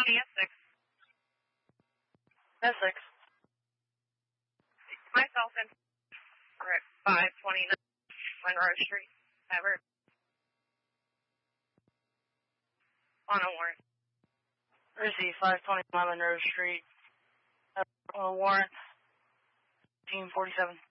County S6. S6. Myself and we're at 529 Monroe Street. Ever. On a warrant. Receive 529 Monroe Street. On a warrant. 1847.